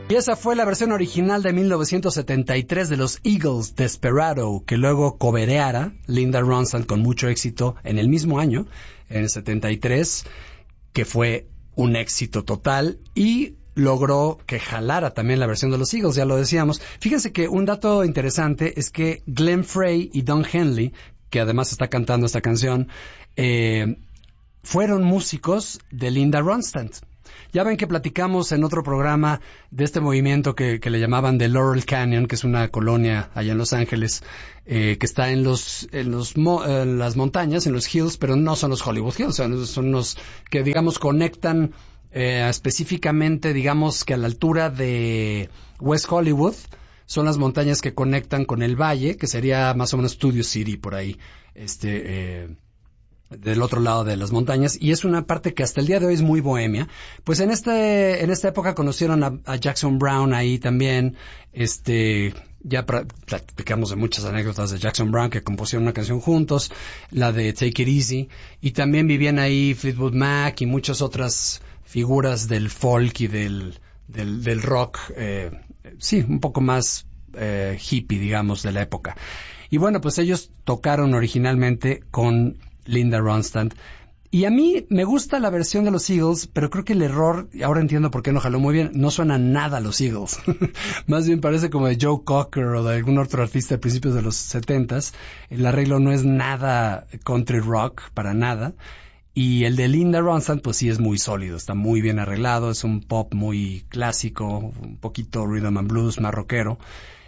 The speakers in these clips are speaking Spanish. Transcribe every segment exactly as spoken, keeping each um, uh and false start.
Y esa fue la versión original de mil novecientos setenta y tres de los Eagles, Desperado, que luego covereara Linda Ronstadt con mucho éxito en el mismo año, en el setenta y tres, que fue un éxito total y logró que jalara también la versión de los Eagles, ya lo decíamos. Fíjense que un dato interesante es que Glenn Frey y Don Henley, que además está cantando esta canción, eh, fueron músicos de Linda Ronstadt. Ya ven que platicamos en otro programa de este movimiento que, que le llamaban The Laurel Canyon, que es una colonia allá en Los Ángeles, eh, que está en los, en los, mo, en las montañas, en los hills, pero no son los Hollywood Hills, son, son los que, digamos, conectan eh, específicamente, digamos, que a la altura de West Hollywood, son las montañas que conectan con el valle, que sería más o menos Studio City, por ahí, este, eh, del otro lado de las montañas, y es una parte que hasta el día de hoy es muy bohemia. Pues en este, en esta época conocieron a, a Jackson Browne ahí también, este, ya pra, platicamos de muchas anécdotas de Jackson Browne, que compusieron una canción juntos, la de Take It Easy, y también vivían ahí Fleetwood Mac y muchas otras figuras del folk y del, del, del rock, eh, sí, un poco más eh, hippie, digamos, de la época. Y bueno, pues ellos tocaron originalmente con Linda Ronstadt. Y a mí me gusta la versión de los Eagles, pero creo que el error, y ahora entiendo por qué no jaló muy bien, no suena nada a los Eagles. Más bien parece como de Joe Cocker o de algún otro artista de principios de los setentas. El arreglo no es nada country rock, para nada. Y el de Linda Ronstadt, pues sí es muy sólido, está muy bien arreglado, es un pop muy clásico, un poquito rhythm and blues, más rockero.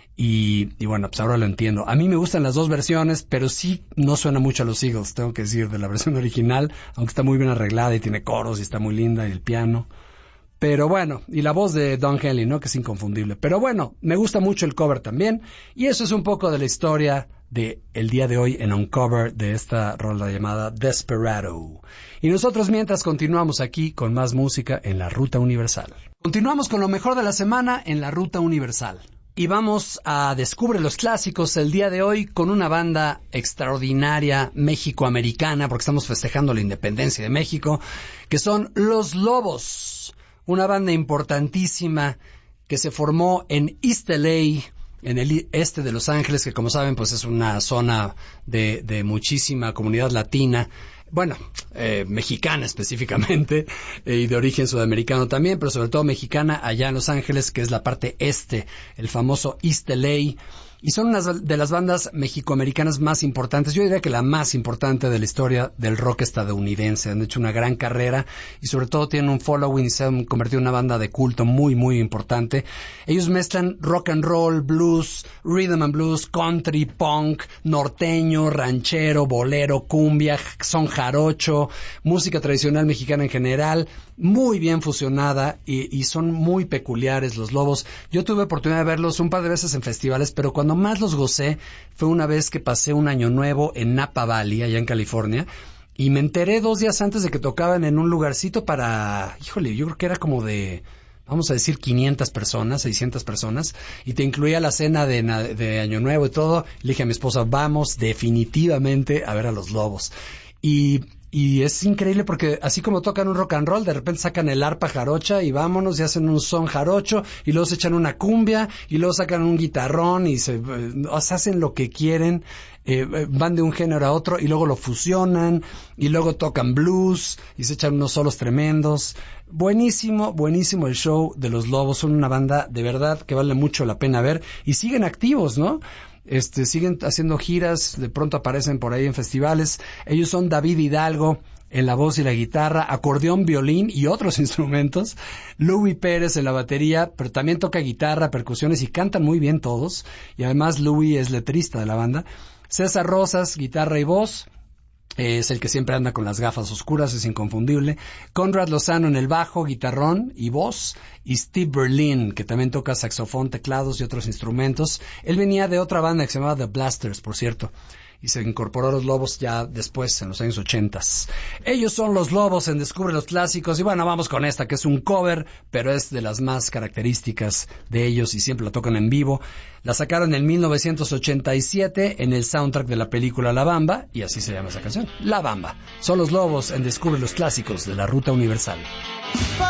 Y, y bueno, pues ahora lo entiendo. A mí me gustan las dos versiones, pero sí no suena mucho a los Eagles, tengo que decir, de la versión original, aunque está muy bien arreglada y tiene coros y está muy linda y el piano. Pero bueno, y la voz de Don Henley, ¿no? Que es inconfundible. Pero bueno, me gusta mucho el cover también. Y eso es un poco de la historia de el día de hoy en un cover de esta rola llamada Desperado. Y nosotros mientras continuamos aquí con más música en la Ruta Universal. Continuamos con lo mejor de la semana en la Ruta Universal. Y vamos a Descubre los Clásicos el día de hoy con una banda extraordinaria mexicoamericana, porque estamos festejando la independencia de México, que son Los Lobos, una banda importantísima que se formó en East L A, en el este de Los Ángeles, que como saben pues es una zona de, de muchísima comunidad latina, bueno, eh, mexicana específicamente, eh, y de origen sudamericano también, pero sobre todo mexicana allá en Los Ángeles, que es la parte este, el famoso East L A, y son unas de las bandas mexicoamericanas más importantes, yo diría que la más importante de la historia del rock estadounidense. Han hecho una gran carrera y sobre todo tienen un following y se han convertido en una banda de culto muy muy importante. Ellos mezclan rock and roll, blues, rhythm and blues, country, punk, norteño, ranchero, bolero, cumbia, son jarocho, música tradicional mexicana en general, muy bien fusionada y, y son muy peculiares Los Lobos. Yo tuve oportunidad de verlos un par de veces en festivales, pero cuando más los gocé fue una vez que pasé un año nuevo en Napa Valley, allá en California, y me enteré dos días antes de que tocaban en un lugarcito para, híjole, yo creo que era como de, vamos a decir, quinientas personas, seiscientas personas, y te incluía la cena de, de Año Nuevo y todo. Le dije a mi esposa, vamos definitivamente a ver a Los Lobos. Y Y es increíble porque así como tocan un rock and roll, de repente sacan el arpa jarocha y vámonos y hacen un son jarocho y luego se echan una cumbia y luego sacan un guitarrón y se, o sea, hacen lo que quieren, eh, van de un género a otro y luego lo fusionan y luego tocan blues y se echan unos solos tremendos. Buenísimo, buenísimo el show de Los Lobos. Son una banda de verdad que vale mucho la pena ver y siguen activos, ¿no? Este, siguen haciendo giras, de pronto aparecen por ahí en festivales. Ellos son David Hidalgo en la voz y la guitarra, acordeón, violín y otros instrumentos, Louis Pérez en la batería, pero también toca guitarra, percusiones y cantan muy bien todos, y además Louis es letrista de la banda. César Rosas, guitarra y voz, es el que siempre anda con las gafas oscuras, es inconfundible. Conrad Lozano en el bajo, guitarrón y voz. Y Steve Berlin, que también toca saxofón, teclados y otros instrumentos. Él venía de otra banda que se llamaba The Blasters, por cierto. Y se incorporó a Los Lobos ya después, en los años ochentas. Ellos son Los Lobos en Descubre los Clásicos. Y bueno, vamos con esta, que es un cover, pero es de las más características de ellos y siempre la tocan en vivo. La sacaron en mil novecientos ochenta y siete en el soundtrack de la película La Bamba, y así se llama esa canción, La Bamba. Son Los Lobos en Descubre los Clásicos de la Ruta Universal.